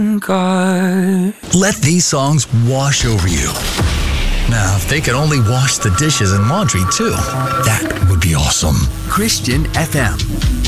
God. Let these songs wash over you. Now, if they could only wash the dishes and laundry too, that would be awesome. Christian FM.